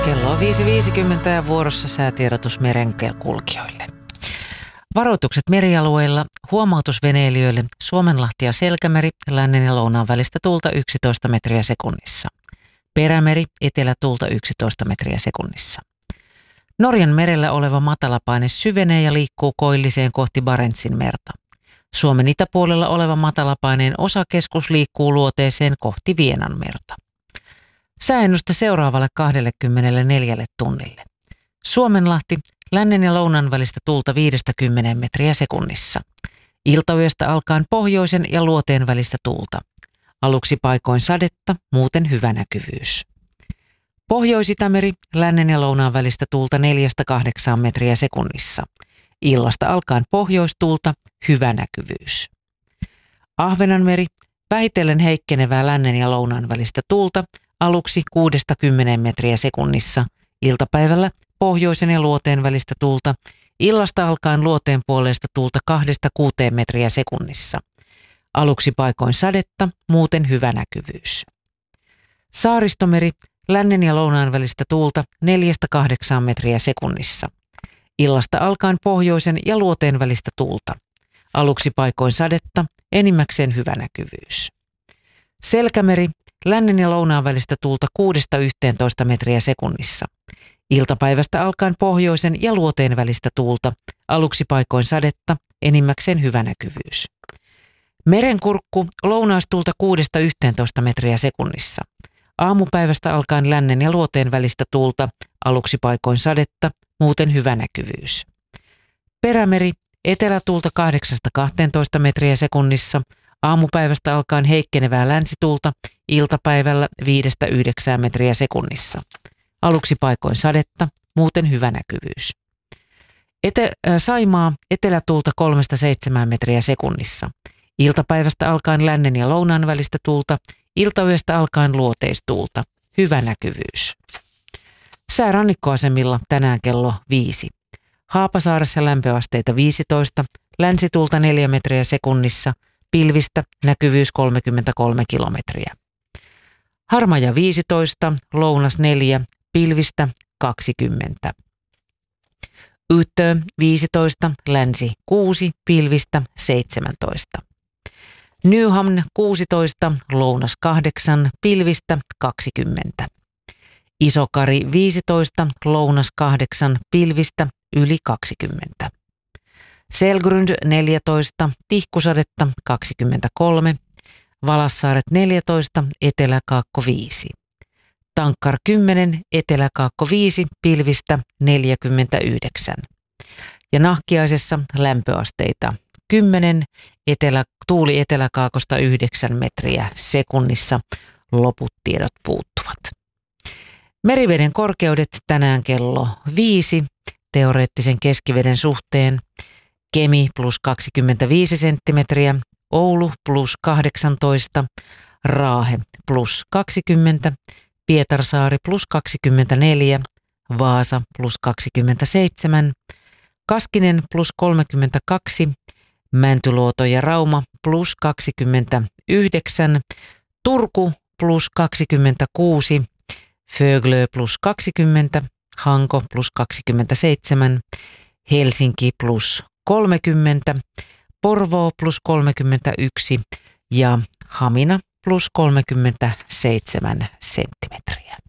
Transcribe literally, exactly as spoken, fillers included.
Kello on viisi viisikymmentä ja vuorossa säätiedotus merenkulkijoille. Varoitukset merialueilla, huomautus veneilijöille, Suomenlahti ja Selkämeri, lännen ja lounaan välistä tuulta yksitoista metriä sekunnissa. Perämeri, etelätuulta yksitoista metriä sekunnissa. Norjan merellä oleva matalapaine syvenee ja liikkuu koilliseen kohti Barentsin merta. Suomen itäpuolella oleva matalapaineen osakeskus liikkuu luoteeseen kohti Vienan merta. Sääennuste seuraavalle kaksikymmentäneljä tunnille. Suomenlahti, lännen ja lounan välistä tuulta viisikymmentä metriä sekunnissa. Iltayöstä alkaen pohjoisen ja luoteen välistä tuulta. Aluksi paikoin sadetta, muuten hyvä näkyvyys. Pohjois-Itämeri, lännen ja lounaan välistä tuulta neljästä kahdeksaan metriä sekunnissa. Illasta alkaen pohjoistuulta, hyvä näkyvyys. Ahvenanmeri, vähitellen heikkenevää lännen ja lounaan välistä tuulta, aluksi kuudesta kymmeneen metriä sekunnissa. Iltapäivällä pohjoisen ja luoteen välistä tuulta, illasta alkaen luoteen puoleista tuulta kahdesta kuuteen metriä sekunnissa. Aluksi paikoin sadetta, muuten hyvä näkyvyys. Saaristomeri, lännen ja lounaan välistä tuulta neljästä kahdeksaan metriä sekunnissa. Illasta alkaen pohjoisen ja luoteen välistä tuulta. Aluksi paikoin sadetta, enimmäkseen hyvä näkyvyys. Selkämeri, lännen ja lounaan välistä tuulta kuudesta yhteentoista metriä sekunnissa. Iltapäivästä alkaen pohjoisen ja luoteen välistä tuulta. Aluksi paikoin sadetta, enimmäkseen hyvä näkyvyys. Merenkurkku, lounaistuulta kuudesta yhteentoista metriä sekunnissa. Aamupäivästä alkaen lännen ja luoteen välistä tuulta, aluksi paikoin sadetta, muuten hyvä näkyvyys. Perämeri, etelätuulta kahdeksasta kahteentoista metriä sekunnissa, aamupäivästä alkaen heikkenevää länsituulta, iltapäivällä viidestä yhdeksään metriä sekunnissa. Aluksi paikoin sadetta, muuten hyvä näkyvyys. Ete- äh, Saimaa, etelätuulta kolmesta seitsemään metriä sekunnissa. Iltapäivästä alkaen lännen ja lounaan välistä tuulta, iltayöstä alkaen luoteistuulta, hyvä näkyvyys. Sää rannikkoasemilla tänään kello viisi. Haapasaaressa lämpöasteita viisitoista, länsituulta neljä metriä sekunnissa, pilvistä, näkyvyys kolmekymmentäkolme kilometriä. Harmaja viisitoista, lounas neljä, pilvistä kaksikymmentä. Yttö viisitoista, länsi kuusi, pilvistä seitsemäntoista. Nyhamn kuusitoista, lounas kahdeksan, pilvistä kaksikymmentä. Isokari viisitoista, lounas kahdeksan, pilvistä yli kaksikymmentä. Selgrund neljätoista, tihkusadetta kaksikymmentäkolme. Valassaaret neljätoista, eteläkaakko viisi. Tankkar kymmenen, eteläkaakko viisi, pilvistä neljäkymmentäyhdeksän. Ja Nahkiaisessa lämpöasteita kymmenen, etelä, tuuli eteläkaakosta yhdeksän metriä sekunnissa, loput tiedot puuttuvat. Meriveden korkeudet tänään kello viisi, teoreettisen keskiveden suhteen. Kemi plus kaksikymmentäviisi senttimetriä, Oulu plus kahdeksantoista, Raahe plus kaksikymmentä, Pietarsaari plus kaksikymmentäneljä, Vaasa plus kaksikymmentäseitsemän, Kaskinen plus kolmekymmentäkaksi, Mäntyluoto ja Rauma plus kaksikymmentäyhdeksän, Turku plus kaksikymmentäkuusi, Föglö plus kaksikymmentä, Hanko plus kaksikymmentäseitsemän, Helsinki plus kolmekymmentä, Porvoo plus kolmekymmentäyksi ja Hamina plus kolmekymmentäseitsemän senttimetriä.